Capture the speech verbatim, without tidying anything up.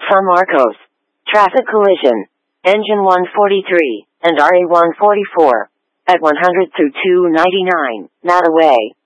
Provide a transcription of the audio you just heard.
San Marcos. Traffic collision. Engine one forty-three and R A one forty-four. At one hundred through two ninety-nine, Mattaway.